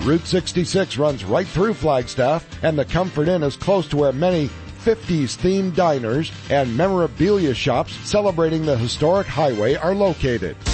Route 66 runs right through Flagstaff, and the Comfort Inn is close to where many 50s-themed diners and memorabilia shops celebrating the historic highway are located.